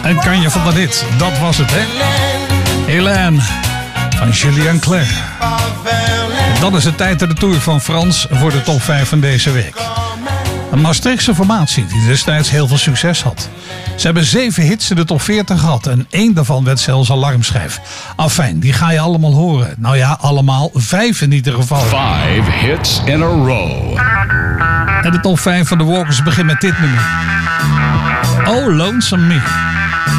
Een kanje van de hit, dat was het, hè? Hélène van Julien Clerc. En dan is het tijd de Tour van Frans voor de top 5 van deze week. Een Maastrichtse formatie die destijds heel veel succes had. Ze hebben 7 hits in de top 40 gehad en 1 daarvan werd zelfs alarmschijf. Afijn, die ga je allemaal horen. Nou ja, allemaal 5 in ieder geval. 5 hits in a row. En de top 5 van de Walkers begint met dit nummer. Oh, Lonesome Me.